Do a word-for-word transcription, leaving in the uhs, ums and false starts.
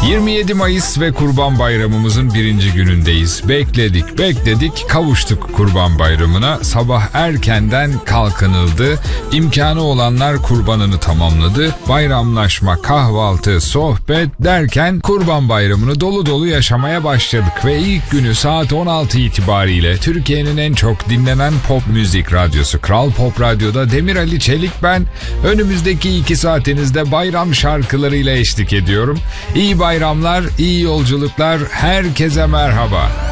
yirmi yedi Mayıs ve Kurban Bayramımızın birinci günündeyiz. Bekledik, bekledik, kavuştuk Kurban Bayramı'na. Sabah erkenden kalkınıldı. İmkanı olanlar kurbanını tamamladı. Bayramlaşma, kahvaltı, sohbet derken Kurban Bayramı'nı dolu dolu yaşamaya başladık. Ve ilk günü saat on altı itibariyle Türkiye'nin en çok dinlenen pop müzik radyosu Kral Pop Radyo'da Demir Ali Çelik ben. Önümüzdeki iki saatinizde bayram şarkılarıyla eşlik ediyorum. İyi bayramlar, iyi yolculuklar, herkese merhaba.